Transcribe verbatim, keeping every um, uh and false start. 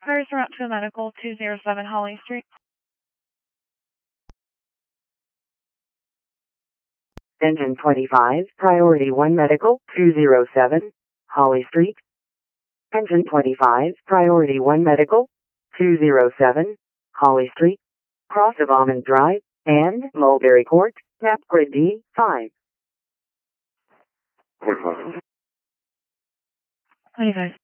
Cars route to a medical, two oh seven Holly Street. Engine twenty-five, Priority one Medical, two oh seven Holly Street. Engine twenty-five, Priority one Medical, two oh seven Holly Street. Cross of Almond Drive and Mulberry Court, Map Grid D five. twenty-five.